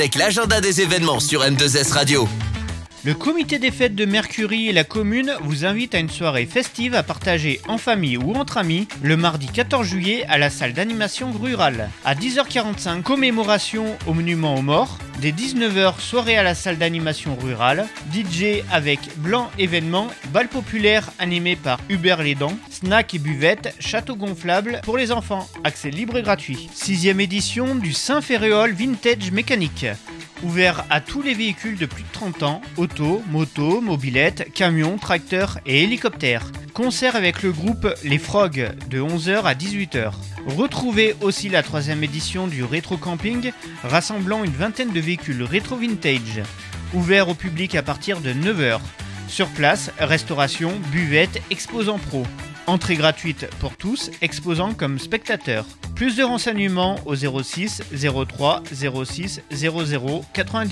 avec l'agenda des événements sur M2S Radio. Le comité des fêtes de Mercury et la commune vous invitent à une soirée festive à partager en famille ou entre amis le mardi 14 juillet à la salle d'animation rurale. À 10h45, commémoration au monument aux morts. Dès 19h, soirée à la salle d'animation rurale. DJ avec Blanc événement. Bal populaire animé par Hubert Lédan. Snack et buvette. Château gonflable pour les enfants. Accès libre et gratuit. 6e édition du Saint-Ferréol Vintage Mécanique. Ouvert à tous les véhicules de plus de 30 ans, auto, moto, mobilette, camions, tracteurs et hélicoptères. Concert avec le groupe Les Frogs de 11h à 18h. Retrouvez aussi la 3e édition du Rétro Camping, rassemblant une vingtaine de véhicules rétro vintage. Ouvert au public à partir de 9h. Sur place, restauration, buvette, exposant pro. Entrée gratuite pour tous, exposants comme spectateurs. Plus de renseignements au 06 03 06 00 90.